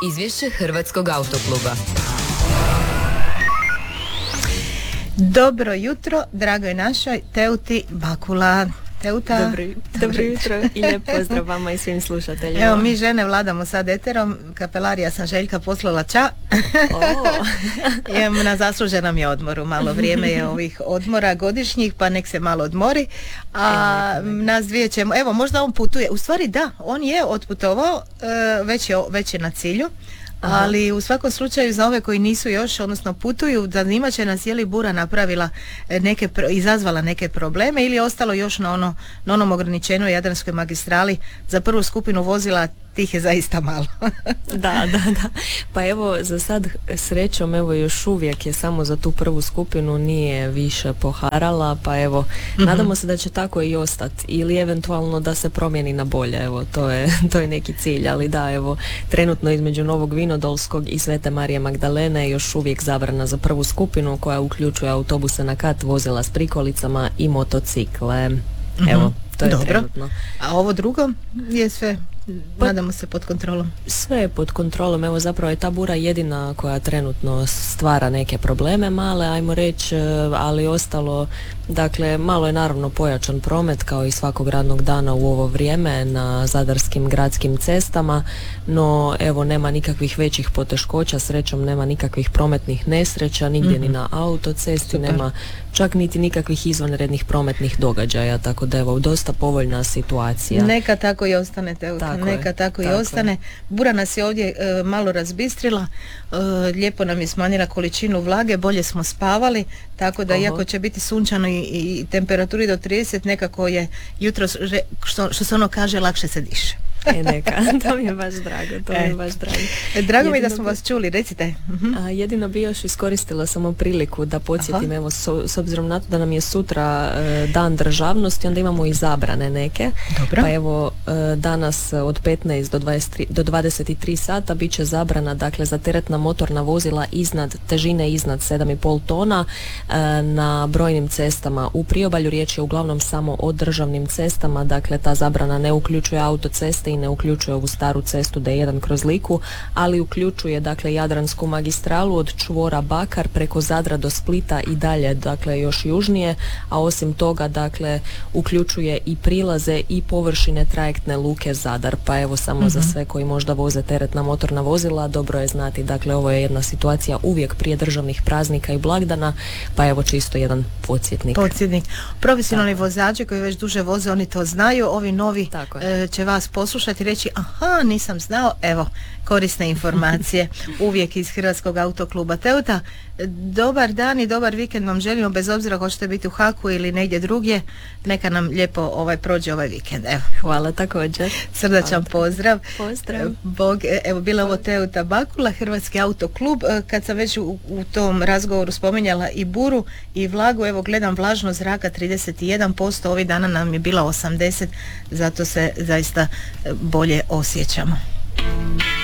Izvješće Hrvatskog autokluba. Dobro jutro, dragoj našoj Teuti Bakula. Teuta. Dobro jutro i lijep pozdrav vama i svim slušateljima. Evo, mi žene vladamo sad eterom. Kapelarija sam Željka poslala ča. Na zasluženom je odmoru. Malo vrijeme je ovih odmora godišnjih, pa nek se malo odmori. A nas dvije ćemo, evo, možda on putuje. U stvari da, on je otputovao, već je na cilju. Ali u svakom slučaju za ove koji nisu još, odnosno putuju, zanimat će nas je li bura napravila izazvala neke probleme ili je ostalo još na onom ograničenju Jadranskoj magistrali. Za prvu skupinu vozila tih je zaista malo. Da. Pa evo, za sad srećom, evo još uvijek je samo za tu prvu skupinu, nije više poharala, pa evo, nadamo se da će tako i ostati ili eventualno da se promijeni na bolje, evo, to je neki cilj, ali da, evo, trenutno između Novog Vinodolskog i Svete Marije Magdalene je još uvijek zabrana za prvu skupinu koja uključuje autobuse na kat, vozila s prikolicama i motocikle. Evo, to je dobro. Trenutno. A ovo drugo je sve, nadamo se, pod kontrolom? Sve je pod kontrolom, evo zapravo je ta bura jedina koja trenutno stvara neke probleme male, ajmo reći, ali ostalo, dakle, malo je naravno pojačan promet kao i svakog radnog dana u ovo vrijeme na zadarskim gradskim cestama, no evo nema nikakvih većih poteškoća, srećom nema nikakvih prometnih nesreća, nigdje ni na autocesti. Super. Nema čak niti nikakvih izvanrednih prometnih događaja, tako da evo, dosta povoljna situacija. Neka tako i ostane, Teuta, neka tako i ostane. Bura nas je ovdje malo razbistrila, lijepo nam je smanjila količinu vlage, bolje smo spavali, tako da iako će biti sunčano i temperaturi do 30, nekako je jutro, što se ono kaže, lakše se diše. Neka, to mi je baš drago, Drago mi je da smo vas čuli, recite. Jedino bi još iskoristila samo priliku da podsjetim, evo, s obzirom na to da nam je sutra dan državnosti, onda imamo i zabrane neke. Dobro. Pa evo, danas od 15 do 23 sata bit će zabrana, dakle, za teretna motorna vozila težine iznad 7,5 tona na brojnim cestama u priobalju. Riječ je uglavnom samo o državnim cestama, dakle ta zabrana ne uključuje autoceste i ne uključuje ovu staru cestu D1 kroz Liku, ali uključuje, dakle, Jadransku magistralu od čvora Bakar preko Zadra do Splita i dalje, dakle, još južnije, a osim toga, dakle, uključuje i prilaze i površine trajektne luke Zadar, pa evo samo za sve koji možda voze teretna motorna vozila, dobro je znati, dakle, ovo je jedna situacija uvijek prije državnih praznika i blagdana, pa evo čisto jedan podsjetnik. Profesionalni vozači koji već duže voze, oni to znaju, ovi novi će vas poslušati i reći, aha, nisam znao, evo, korisne informacije uvijek iz Hrvatskog autokluba. Teuta, dobar dan i dobar vikend vam želimo, bez obzira hoćete biti u Haku ili negdje drugdje, neka nam lijepo prođe ovaj vikend. Evo. Hvala također. Srdačan pozdrav. Bog, evo, bila ovo Teuta Bakula, Hrvatski autoklub. Kad sam već u tom razgovoru spominjala i buru i vlagu, evo, gledam vlažnost zraka 31%, ovih dana nam je bila 80%, zato se zaista bolje osjećamo.